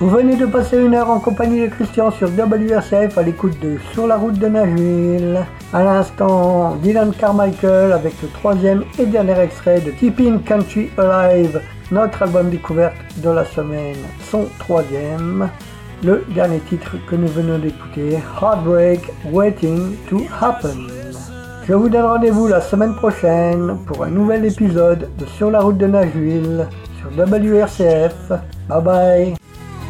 Vous venez de passer une heure en compagnie de Christian sur WRCF à l'écoute de Sur la route de Nashville. À l'instant, Dylan Carmichael avec le troisième et dernier extrait de Keeping Country Alive, notre album découverte de la semaine, son troisième. Le dernier titre que nous venons d'écouter, Heartbreak Waiting to Happen. Je vous donne rendez-vous la semaine prochaine pour un nouvel épisode de Sur la route de Nashville sur WRCF. Bye bye.